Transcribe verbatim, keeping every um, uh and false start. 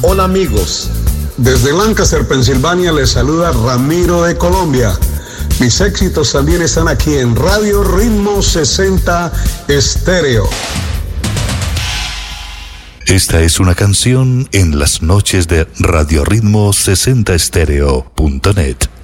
Hola amigos, desde Lancaster, Pensilvania les saluda Ramiro de Colombia. Mis éxitos también están aquí en Radio Ritmo sesenta Estéreo. Esta es una canción en las noches de Radio Ritmo sesenta Estéreo punto net.